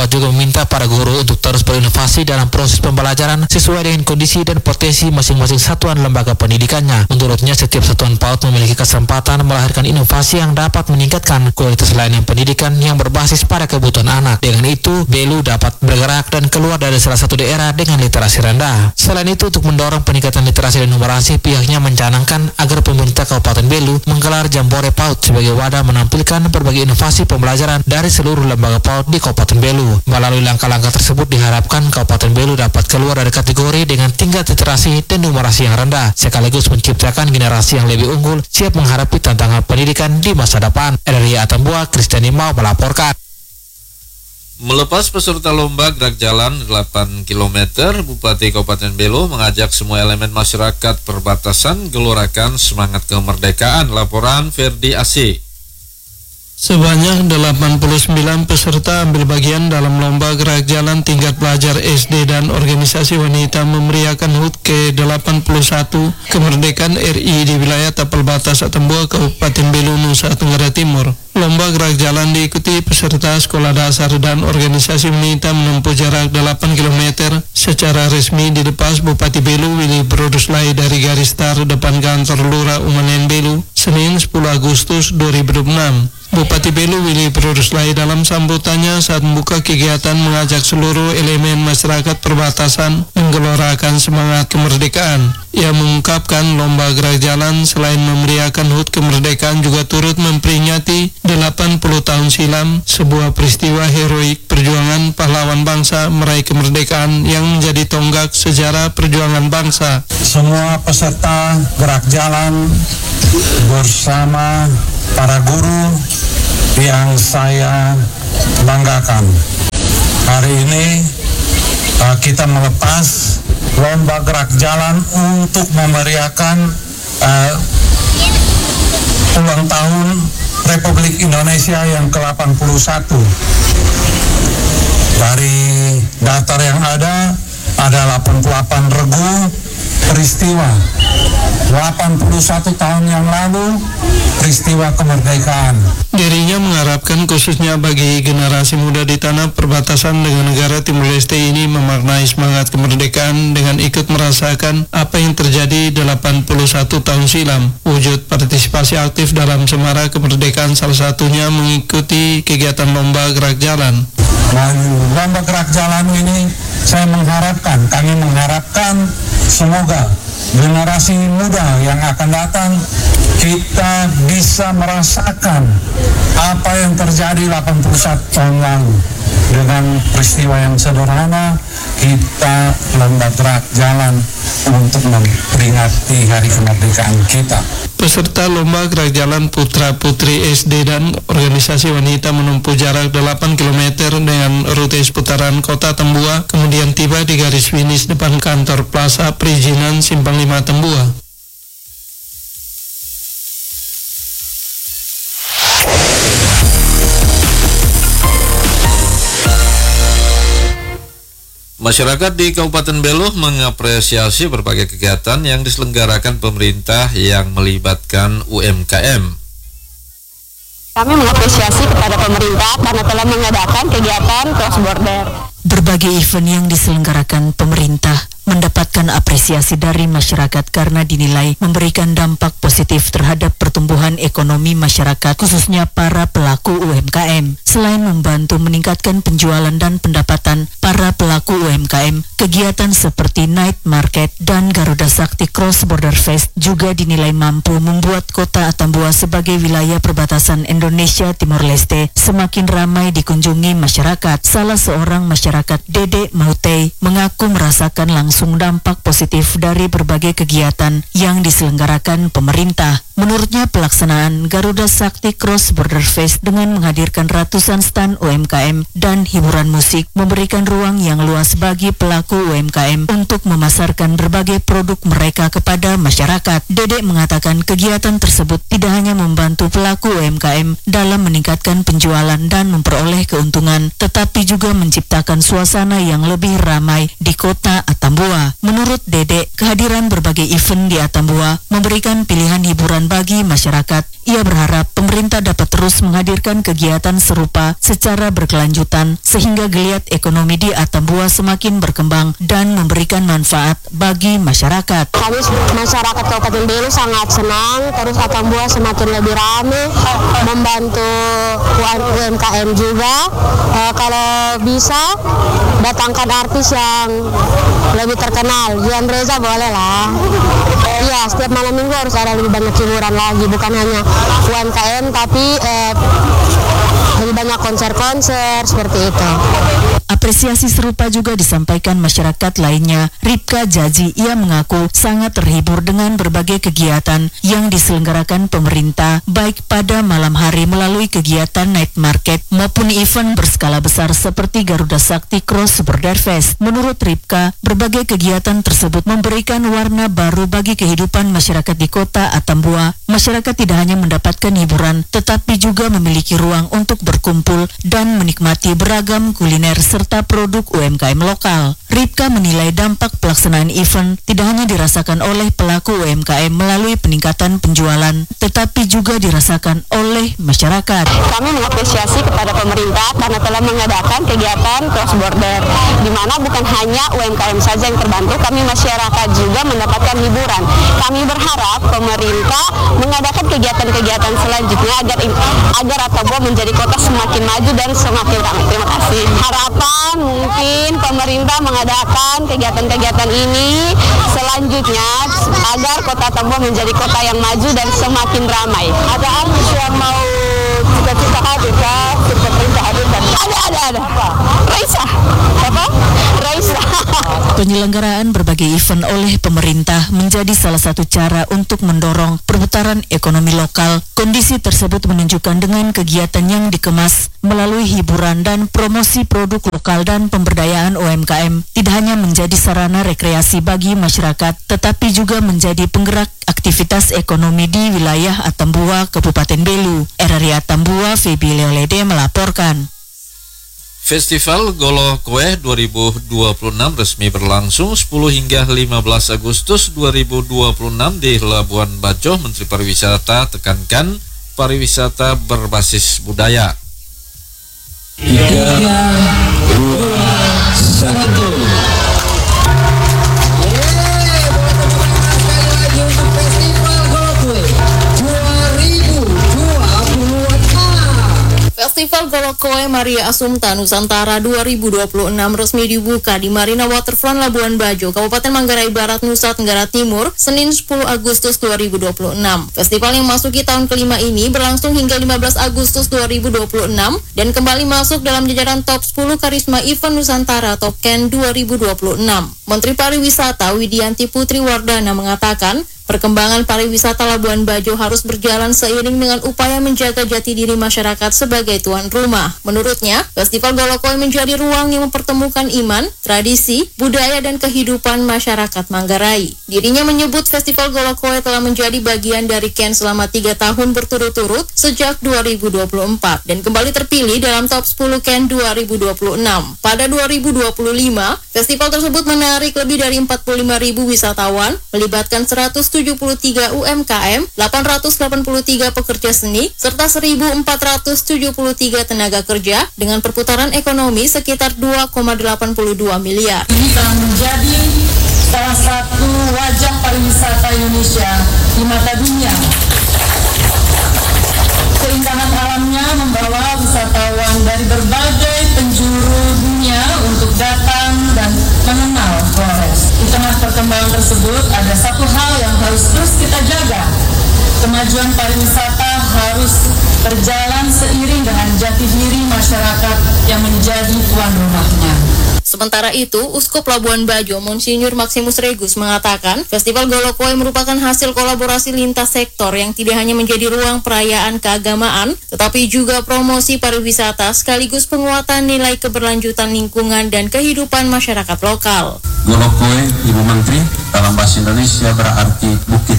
Atambua juga meminta para guru untuk terus berinovasi dalam proses pembelajaran sesuai dengan kondisi dan potensi masing-masing satuan lembaga pendidikannya. Menurutnya, setiap satuan PAUD memiliki kesempatan melahirkan inovasi yang dapat meningkatkan kualitas layanan pendidikan yang berbasis pada kebutuhan anak. Dengan itu, Belu dapat bergerak dan keluar dari salah satu daerah dengan literasi rendah. Selain itu, untuk mendorong peningkatan literasi dan numerasi, pihaknya mencanangkan agar pemerintah Kabupaten Belu menggelar Jambore PAUD sebagai wadah menampilkan berbagai inovasi pembelajaran dari seluruh lembaga PAUD di Kabupaten Belu. Melalui langkah-langkah tersebut diharapkan Kabupaten Belu dapat keluar dari kategori dengan tingkat literasi dan numerasi yang rendah, sekaligus menciptakan generasi yang lebih unggul siap menghadapi tantangan pendidikan di masa depan. RRI Atambua, Kristiani Mau melaporkan. Melepas peserta lomba gerak jalan 8 km, Bupati Kabupaten Belu mengajak semua elemen masyarakat perbatasan gelorakan semangat kemerdekaan. Laporan Ferdi Asih. Sebanyak 89 peserta ambil bagian dalam lomba gerak jalan tingkat pelajar SD dan organisasi wanita memeriahkan HUT ke-81 kemerdekaan RI di wilayah Tapal Batas Atambua, Kabupaten Belu, Nusa Tenggara Timur. Lomba gerak jalan diikuti peserta sekolah dasar dan organisasi wanita menempuh jarak 8 km secara resmi dilepas Bupati Belu Willy Broduslai dari garis start depan kantor Lurah Umanen Belu Senin 10 Agustus 2006. Bupati Belu Willy Broduslai dalam sambutannya saat membuka kegiatan mengajak seluruh elemen masyarakat perbatasan menggelorakan semangat kemerdekaan. Ia mengungkapkan lomba gerak jalan selain memeriahkan HUT kemerdekaan juga turut memperingati 80 tahun silam sebuah peristiwa heroik perjuangan pahlawan bangsa meraih kemerdekaan yang menjadi tonggak sejarah perjuangan bangsa. Semua peserta gerak jalan bersama para guru yang saya banggakan. Hari ini kita melepas lomba gerak jalan untuk memeriahkan ulang tahun Republik Indonesia yang ke-81. Dari daftar yang ada 88 regu peristiwa 81 tahun yang lalu, peristiwa kemerdekaan. Dirinya mengharapkan khususnya bagi generasi muda di tanah perbatasan dengan negara Timur Leste ini memaknai semangat kemerdekaan dengan ikut merasakan apa yang terjadi 81 tahun silam. Wujud partisipasi aktif dalam semarak kemerdekaan salah satunya mengikuti kegiatan lomba gerak jalan. Dan lomba gerak jalan ini kami mengharapkan semoga generasi muda yang akan datang kita bisa merasakan apa yang terjadi 81 tahun lalu. Dengan peristiwa yang sederhana, kita lomba gerak jalan untuk memperingati hari kemerdekaan kita. Peserta lomba gerak jalan putra-putri SD dan organisasi wanita menempuh jarak 8 km dengan rute seputaran kota Tambua, kemudian tiba di garis finish depan kantor Plaza Perizinan Simpang 5 Tambua. Masyarakat di Kabupaten Belu mengapresiasi berbagai kegiatan yang diselenggarakan pemerintah yang melibatkan UMKM. Kami mengapresiasi kepada pemerintah karena telah mengadakan kegiatan cross border. Berbagai event yang diselenggarakan pemerintah mendapatkan apresiasi dari masyarakat karena dinilai memberikan dampak positif terhadap pertumbuhan ekonomi masyarakat, khususnya para pelaku UMKM. Selain membantu meningkatkan penjualan dan pendapatan para pelaku UMKM, kegiatan seperti Night Market dan Garuda Sakti Cross Border Fest juga dinilai mampu membuat kota Atambua sebagai wilayah perbatasan Indonesia Timor Leste semakin ramai dikunjungi masyarakat. Salah seorang masyarakat, Dede Mautei, mengaku merasakan langsung dampak positif dari berbagai kegiatan yang diselenggarakan pemerintah. Menurutnya, pelaksanaan Garuda Sakti Cross Border Fest dengan menghadirkan ratusan stan UMKM dan hiburan musik memberikan ruang yang luas bagi pelaku UMKM untuk memasarkan berbagai produk mereka kepada masyarakat. Dede mengatakan kegiatan tersebut tidak hanya membantu pelaku UMKM dalam meningkatkan penjualan dan memperoleh keuntungan, tetapi juga menciptakan suasana yang lebih ramai di kota Atambua. Menurut Dede, kehadiran berbagai event di Atambua memberikan pilihan hiburan hiburan bagi masyarakat. Ia berharap pemerintah dapat terus menghadirkan kegiatan serupa secara berkelanjutan sehingga geliat ekonomi di Atambua semakin berkembang dan memberikan manfaat bagi masyarakat. Kami masyarakat Kabupaten Belu sangat senang, terus Atambua semakin lebih ramai, membantu UMKM juga. Kalau bisa datangkan artis yang lebih terkenal, Gian Reza boleh lah. Iya, setiap malam minggu harus ada lebih banyak hiburan lagi, bukan hanya UMKM tapi lebih banyak konser-konser seperti itu. Apresiasi serupa juga disampaikan masyarakat lainnya. Ripka Jaji, ia mengaku sangat terhibur dengan berbagai kegiatan yang diselenggarakan pemerintah, baik pada malam hari melalui kegiatan night market maupun event berskala besar seperti Garuda Sakti Cross Border Fest. Menurut Ripka, berbagai kegiatan tersebut memberikan warna baru bagi kehidupan masyarakat di kota Atambua. Masyarakat tidak hanya mendapatkan hiburan, tetapi juga memiliki ruang untuk berkumpul dan menikmati beragam kuliner serta produk UMKM lokal. Ripka menilai dampak pelaksanaan event tidak hanya dirasakan oleh pelaku UMKM melalui peningkatan penjualan, tetapi juga dirasakan oleh masyarakat. Kami mengapresiasi kepada pemerintah karena telah mengadakan kegiatan cross border, di mana bukan hanya UMKM saja yang terbantu, kami masyarakat juga mendapatkan hiburan. Kami berharap pemerintah mengadakan kegiatan-kegiatan selanjutnya agar Atambua menjadi kota semakin maju dan semakin ramai. Terima kasih. Harapan mungkin pemerintah mengadakan kegiatan-kegiatan ini selanjutnya agar kota Atambua menjadi kota yang maju dan semakin ramai. Ada artis yang mau cita-cita hadir kah? Pemerintah hadirkan? Ada. Raisa. Apa? Raisa. Penyelenggaraan berbagai event oleh pemerintah menjadi salah satu cara untuk mendorong perputaran ekonomi lokal. Kondisi tersebut menunjukkan dengan kegiatan yang dikemas melalui hiburan dan promosi produk lokal dan pemberdayaan UMKM tidak hanya menjadi sarana rekreasi bagi masyarakat, tetapi juga menjadi penggerak aktivitas ekonomi di wilayah Atambua, Kabupaten Belu. RRI Atambua, Febi Leolede melaporkan. Festival Golo Kue 2026 resmi berlangsung 10 hingga 15 Agustus 2026 di Labuan Bajo. Menteri Pariwisata tekankan pariwisata berbasis budaya. 3, 2, 1. Festival Golo Kue Maria Assumpta Nusantara 2026 resmi dibuka di Marina Waterfront Labuan Bajo, Kabupaten Manggarai Barat, Nusa Tenggara Timur, Senin 10 Agustus 2026. Festival yang masuki tahun kelima ini berlangsung hingga 15 Agustus 2026 dan kembali masuk dalam jajaran top 10 Karisma Event Nusantara Top 10 2026. Menteri Pariwisata Widianti Putri Wardana mengatakan, perkembangan pariwisata Labuan Bajo harus berjalan seiring dengan upaya menjaga jati diri masyarakat sebagai tuan rumah. Menurutnya, Festival Golo Kue menjadi ruang yang mempertemukan iman, tradisi, budaya, dan kehidupan masyarakat Manggarai. Dirinya menyebut Festival Golo Kue telah menjadi bagian dari KEN selama 3 tahun berturut-turut sejak 2024 dan kembali terpilih dalam top 10 KEN 2026. Pada 2025, festival tersebut menarik lebih dari 45.000 wisatawan, melibatkan 173 UMKM, 883 pekerja seni, serta 1.473 tenaga kerja dengan perputaran ekonomi sekitar 2,82 miliar. Ini telah menjadi salah satu wajah pariwisata Indonesia di mata dunia. Keindahan alamnya membawa wisatawan dari berbagai penjuru dunia untuk datang dan mengenal Flores. Di tengah perkembangan tersebut, ada satu hal yang harus terus kita jaga. Kemajuan pariwisata harus berjalan seiring dengan jati diri masyarakat yang menjadi tuan rumahnya. Sementara itu, Uskup Labuan Bajo Monsinyur Maximus Regus mengatakan, Festival Golo Kue merupakan hasil kolaborasi lintas sektor yang tidak hanya menjadi ruang perayaan keagamaan, tetapi juga promosi pariwisata sekaligus penguatan nilai keberlanjutan lingkungan dan kehidupan masyarakat lokal. Golo Kue, Ibu Menteri, dalam bahasa Indonesia berarti bukit